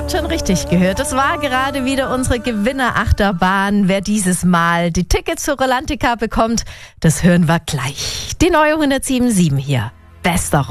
habt schon richtig gehört. Das war gerade wieder unsere Gewinnerachterbahn. Wer dieses Mal die Tickets zur Rolantica bekommt, das hören wir gleich. Die neue 107.7 hier. Bester Rock.